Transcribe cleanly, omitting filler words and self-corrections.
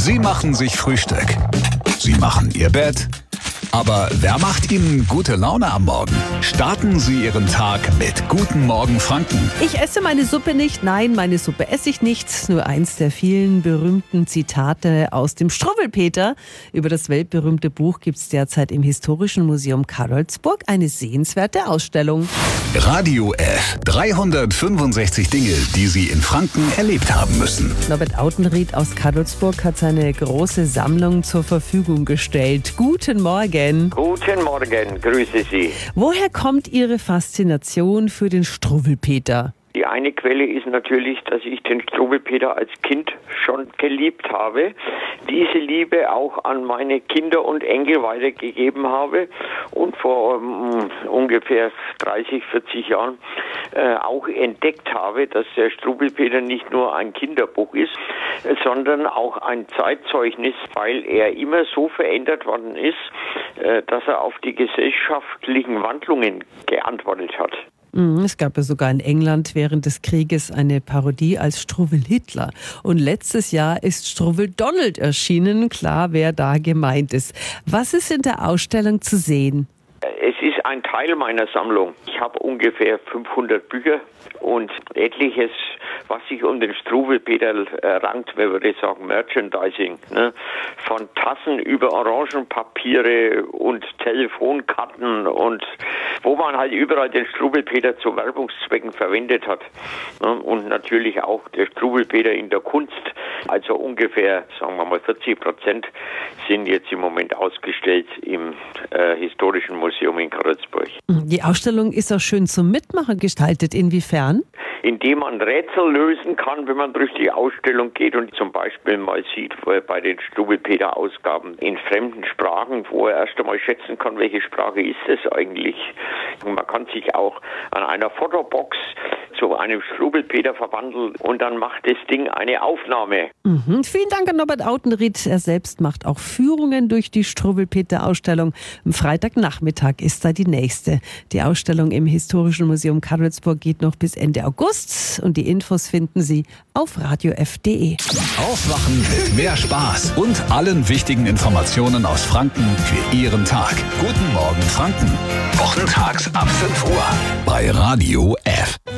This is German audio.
Sie machen sich Frühstück. Sie machen Ihr Bett. Aber wer macht Ihnen gute Laune am Morgen? Starten Sie Ihren Tag mit Guten Morgen Franken. Ich esse meine Suppe nicht. Nein, meine Suppe esse ich nicht. Nur eins der vielen berühmten Zitate aus dem Struwwelpeter. Über das weltberühmte Buch gibt es derzeit im Historischen Museum Karlsburg eine sehenswerte Ausstellung. Radio F. 365 Dinge, die Sie in Franken erlebt haben müssen. Norbert Autenried aus Karlsburg hat seine große Sammlung zur Verfügung gestellt. Guten Morgen. Guten Morgen, grüße Sie. Woher kommt Ihre Faszination für den Struwwelpeter? Die eine Quelle ist natürlich, dass ich den Struwwelpeter als Kind schon geliebt habe, diese Liebe auch an meine Kinder und Enkel weitergegeben habe und vor ungefähr 30, 40 Jahren auch entdeckt habe, dass der Struwwelpeter nicht nur ein Kinderbuch ist, sondern auch ein Zeitzeugnis, weil er immer so verändert worden ist, dass er auf die gesellschaftlichen Wandlungen geantwortet hat. Es gab ja sogar in England während des Krieges eine Parodie als Struwwel Hitler. Und letztes Jahr ist Struwwel Donald erschienen. Klar, wer da gemeint ist. Was ist in der Ausstellung zu sehen? Es ist ein Teil meiner Sammlung. Ich habe ungefähr 500 Bücher und etliches, was sich um den Struwwelpeter rankt, man würde sagen Merchandising, ne? Von Tassen über Orangenpapiere und Telefonkarten und wo man halt überall den Struwwelpeter zu Werbungszwecken verwendet hat. Ne? Und natürlich auch der Struwwelpeter in der Kunst. Also ungefähr, sagen wir mal 40% sind jetzt im Moment ausgestellt im Historischen Museum in Karlsburg. Die Ausstellung ist auch schön zum Mitmachen gestaltet. Inwiefern? Indem man Rätsel lösen kann, wenn man durch die Ausstellung geht und zum Beispiel mal sieht, wo er bei den Struwwelpeter-Ausgaben in fremden Sprachen, wo er erst einmal schätzen kann, welche Sprache ist es eigentlich. Und man kann sich auch an einer Fotobox zu einem Struwwelpeter verwandeln und dann macht das Ding eine Aufnahme. Vielen Dank an Norbert Autenried. Er selbst macht auch Führungen durch die Struwwelpeter-Ausstellung. Am Freitagnachmittag ist da die nächste. Die Ausstellung im Historischen Museum Karlsburg geht noch bis Ende August und die Infos finden Sie auf radiof.de. Aufwachen mit mehr Spaß und allen wichtigen Informationen aus Franken für Ihren Tag. Guten Morgen Franken. Wochentags ab 5 Uhr bei Radio F.